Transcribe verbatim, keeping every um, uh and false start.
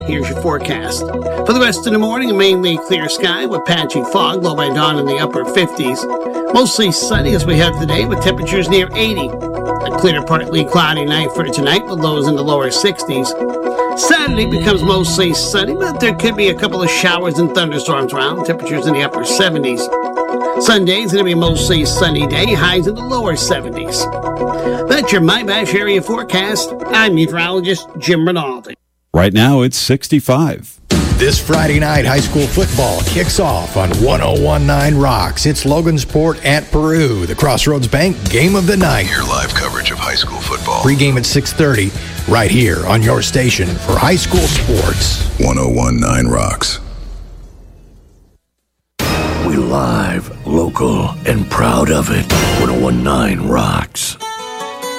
Here's your forecast. For the rest of the morning, a mainly clear sky with patchy fog, low by dawn in the upper fifties. Mostly sunny as we have today with temperatures near eighty. A clear, partly cloudy night for tonight with lows in the lower sixties. Saturday becomes mostly sunny, but there could be a couple of showers and thunderstorms around. Temperatures in the upper seventies. Sunday is going to be a mostly sunny day, highs in the lower seventies. That's your My Bash area forecast. I'm meteorologist Jim Rinaldi. Right now, it's sixty-five. This Friday night, high school football kicks off on one oh one point nine Rocks. It's Logansport at Peru, the Crossroads Bank Game of the Night. Hear live coverage of high school football. Pre-game at six thirty, right here on your station for high school sports. one oh one point nine Rocks. We live, local, and proud of it. one oh one point nine Rocks.